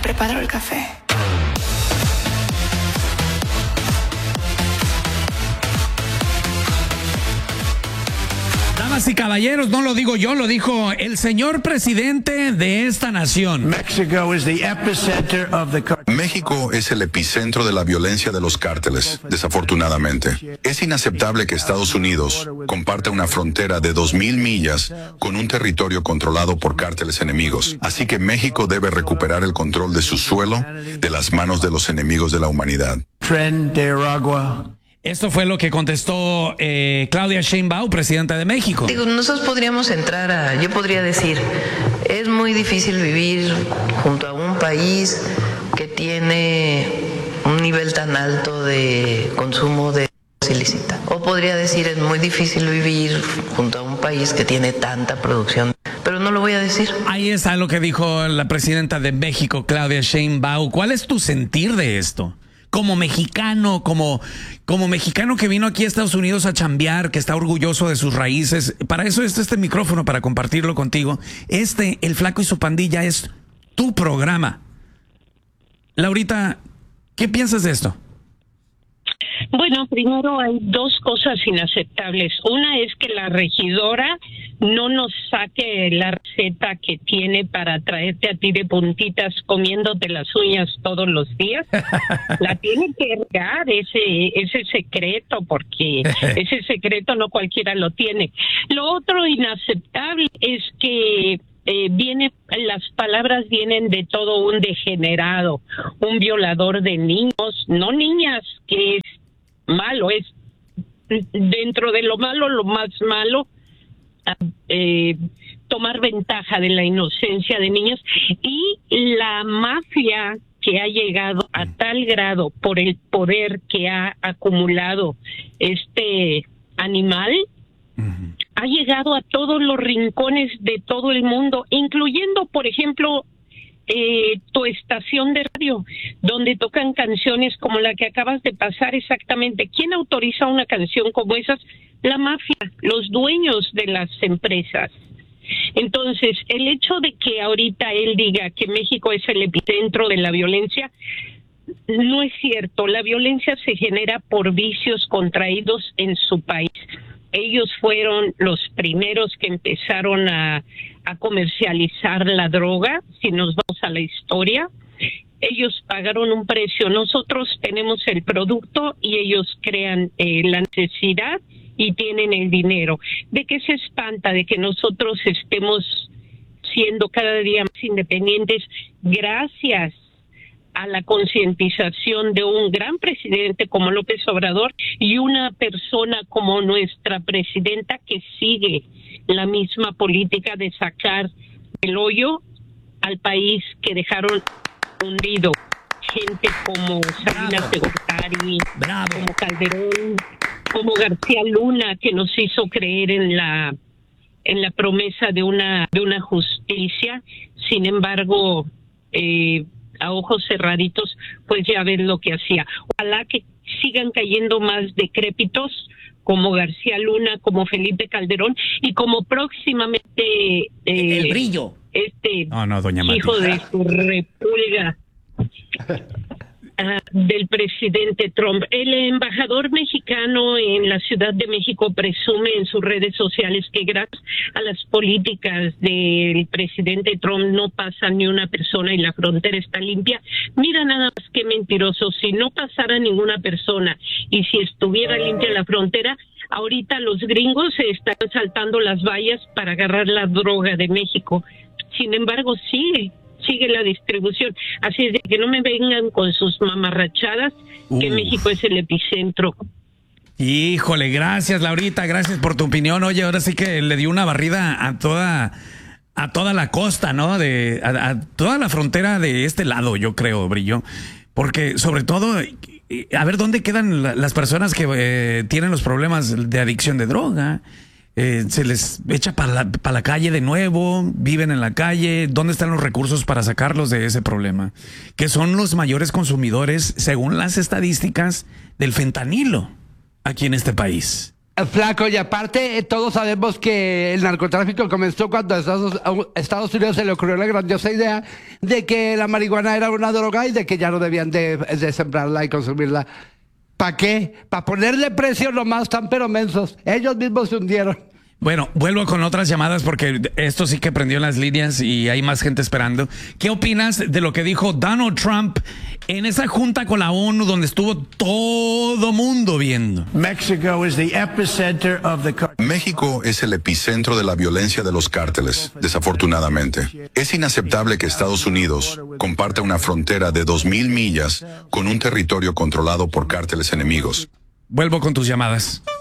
preparo el café. Damas y caballeros, no lo digo yo, lo dijo el señor presidente de esta nación. México es el epicentro de la violencia de los cárteles, desafortunadamente. Es inaceptable que Estados Unidos comparta una frontera de 2,000 millas con un territorio controlado por cárteles enemigos. Así que México debe recuperar el control de su suelo de las manos de los enemigos de la humanidad. Esto fue lo que contestó Claudia Sheinbaum, presidenta de México. Digo, nosotros podríamos entrar yo podría decir, es muy difícil vivir junto a un país que tiene un nivel tan alto de consumo de drogas ilícita. O podría decir, es muy difícil vivir junto a un país que tiene tanta producción. Pero no lo voy a decir. Ahí está lo que dijo la presidenta de México, Claudia Sheinbaum. ¿Cuál es tu sentir de esto? Como mexicano, como mexicano que vino aquí a Estados Unidos a chambear, que está orgulloso de sus raíces. Para eso está este micrófono, para compartirlo contigo. El Flaco y su Pandilla, es tu programa. Laurita, ¿qué piensas de esto? Bueno, primero hay dos cosas inaceptables. Una es que la regidora no nos saque la receta que tiene para traerte a ti de puntitas comiéndote las uñas todos los días. La tiene que regar ese secreto, porque ese secreto no cualquiera lo tiene. Lo otro inaceptable es que las palabras vienen de todo un degenerado, un violador de niños, no niñas, que es malo, es dentro de lo malo, lo más malo, tomar ventaja de la inocencia de niños. Y la mafia que ha llegado a tal grado por el poder que ha acumulado este animal, ha llegado a todos los rincones de todo el mundo, incluyendo, por ejemplo, tu estación de radio, donde tocan canciones como la que acabas de pasar exactamente. ¿Quién autoriza una canción como esas? La mafia, los dueños de las empresas. Entonces, el hecho de que ahorita él diga que México es el epicentro de la violencia, no es cierto. La violencia se genera por vicios contraídos en su país. Ellos fueron los primeros que empezaron a comercializar la droga. Si nos vamos a la historia, ellos pagaron un precio. Nosotros tenemos el producto y ellos crean la necesidad y tienen el dinero. ¿De qué se espanta? De que nosotros estemos siendo cada día más independientes gracias a la concientización de un gran presidente como López Obrador y una persona como nuestra presidenta que sigue la misma política de sacar del hoyo al país que dejaron hundido. Gente como Salinas de Gortari, como Calderón, como García Luna, que nos hizo creer en la promesa de una justicia. Sin embargo, a ojos cerraditos, pues ya ven lo que hacía. Ojalá que sigan cayendo más decrépitos como García Luna, como Felipe Calderón y como próximamente el Brillo, doña hijo de su repulga del presidente Trump. El embajador mexicano en la Ciudad de México presume en sus redes sociales que gracias a las políticas del presidente Trump no pasa ni una persona y la frontera está limpia. Mira nada más qué mentiroso. Si no pasara ninguna persona y si estuviera limpia la frontera, ahorita los gringos se están saltando las vallas para agarrar la droga de México. Sin embargo, sigue la distribución. Así es de que no me vengan con sus mamarrachadas, que México es el epicentro. Híjole, gracias Laurita, gracias por tu opinión. Oye, ahora sí que le dio una barrida a toda la costa, ¿no? A toda la frontera de este lado, yo creo, Brillo. Porque sobre todo, a ver dónde quedan las personas que tienen los problemas de adicción de droga. Se les echa para la calle de nuevo, viven en la calle. ¿Dónde están los recursos para sacarlos de ese problema? Que son los mayores consumidores, según las estadísticas, del fentanilo aquí en este país. Flaco, y aparte todos sabemos que el narcotráfico comenzó cuando a Estados Unidos se le ocurrió la grandiosa idea de que la marihuana era una droga y de que ya no debían de sembrarla y consumirla. ¿Para qué? Para ponerle precio nomás, tan pero mensos. Ellos mismos se hundieron. Bueno, vuelvo con otras llamadas porque esto sí que prendió las líneas y hay más gente esperando. ¿Qué opinas de lo que dijo Donald Trump en esa junta con la ONU donde estuvo todo mundo viendo? México es el epicentro de la violencia de los cárteles, desafortunadamente. Es inaceptable que Estados Unidos comparta una frontera de 2.000 millas con un territorio controlado por cárteles enemigos. Vuelvo con tus llamadas.